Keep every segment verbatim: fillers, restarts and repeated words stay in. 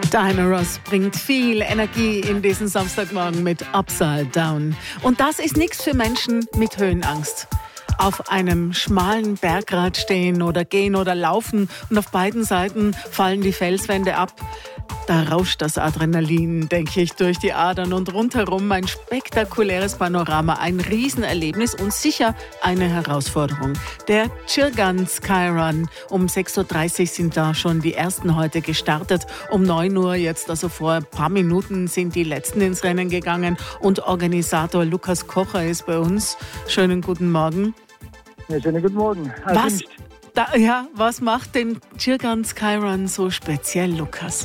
Diana Ross bringt viel Energie in diesen Samstagmorgen mit Upside Down. Und das ist nichts für Menschen mit Höhenangst. Auf einem schmalen Bergrad stehen oder gehen oder laufen und auf beiden Seiten fallen die Felswände ab. Da rauscht das Adrenalin, denke ich, durch die Adern und rundherum ein spektakuläres Panorama, ein Riesenerlebnis und sicher eine Herausforderung. Der Chirgan Skyrun. Um sechs Uhr dreißig sind da schon die ersten heute gestartet. Um neun Uhr jetzt, also vor ein paar Minuten, sind die letzten ins Rennen gegangen. Und Organisator Lukas Kocher ist bei uns. Schönen guten Morgen. Ja, schönen guten Morgen. Also was, da, ja, was macht den Chirgan Skyrun so speziell, Lukas?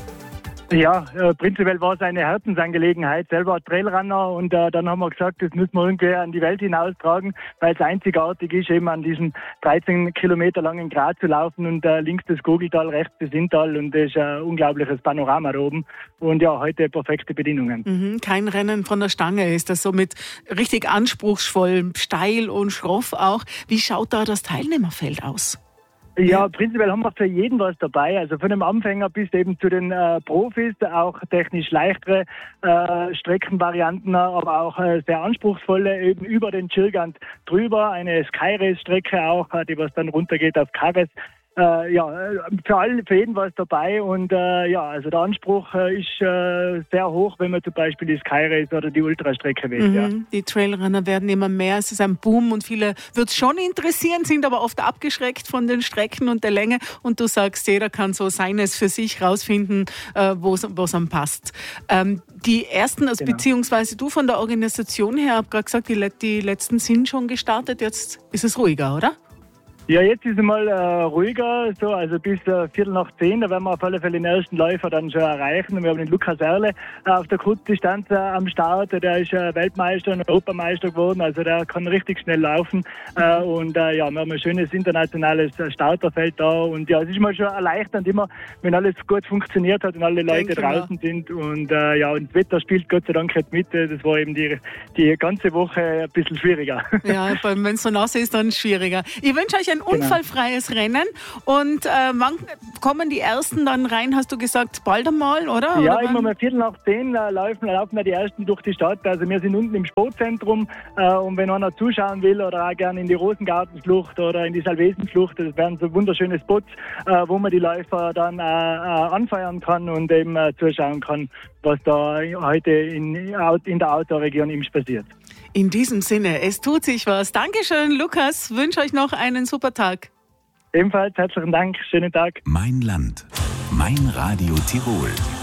Ja, äh, prinzipiell war es eine Herzensangelegenheit, selber Trailrunner, und äh, dann haben wir gesagt, das müssen wir irgendwie an die Welt hinaustragen, weil es einzigartig ist, eben an diesem dreizehn Kilometer langen Grat zu laufen und äh, links das Gogeltal, rechts das Inntal, und das ist ein unglaubliches Panorama da oben. Und ja, heute perfekte Bedingungen. Mhm, kein Rennen von der Stange, ist das somit richtig anspruchsvoll, steil und schroff auch. Wie schaut da das Teilnehmerfeld aus? Ja, prinzipiell haben wir für jeden was dabei. Also von einem Anfänger bis eben zu den äh, Profis, auch technisch leichtere äh, Streckenvarianten, aber auch äh, sehr anspruchsvolle, eben über den Chirgan drüber. Eine Skyrace-Strecke auch, die was dann runtergeht auf Kares. Äh, ja, für alle, für jeden was dabei, und äh, ja, also der Anspruch äh, ist äh, sehr hoch, wenn man zum Beispiel die Skyrace oder die Ultrastrecke wählt. Mhm, ja. Die Trailrunner werden immer mehr, es ist ein Boom und viele wird es schon interessieren, sind aber oft abgeschreckt von den Strecken und der Länge, und du sagst, jeder kann so seines für sich rausfinden, äh, wo es am passt. Ähm, die ersten, also Genau. beziehungsweise du von der Organisation her, hab gerade gesagt, die, die letzten sind schon gestartet, jetzt ist es ruhiger, oder? Ja, jetzt ist es mal äh, ruhiger, so, also bis äh, Viertel nach zehn, da werden wir auf alle Fälle den ersten Läufer dann schon erreichen. Wir haben den Lukas Erle äh, auf der Kurzdistanz äh, am Start, der ist äh, Weltmeister und Europameister geworden, also der kann richtig schnell laufen, äh, und äh, ja, wir haben ein schönes internationales äh, Starterfeld da, und ja, es ist mal schon erleichternd immer, wenn alles gut funktioniert hat und alle Leute Denke draußen wir. sind, und äh, ja, und das Wetter spielt Gott sei Dank nicht mit, das war eben die, die ganze Woche ein bisschen schwieriger. Ja, wenn es so nass ist, dann ist es schwieriger. Ich wünsche euch ein unfallfreies Rennen. Und äh, wann kommen die Ersten dann rein, hast du gesagt, bald einmal, oder? Ja, oder immer mal Viertel nach zehn äh, laufen, laufen die Ersten durch die Stadt. Also wir sind unten im Sportzentrum, äh, und wenn einer zuschauen will oder auch gerne in die Rosengartenschlucht oder in die Salvesenschlucht, das wären so wunderschöne Spots, äh, wo man die Läufer dann äh, äh, anfeuern kann und eben äh, zuschauen kann, was da heute in, in der Outdoor-Region Imsch passiert. In diesem Sinne, es tut sich was. Dankeschön, Lukas. Wünsche euch noch einen super Tag. Ebenfalls herzlichen Dank. Schönen Tag. Mein Land. Mein Radio Tirol.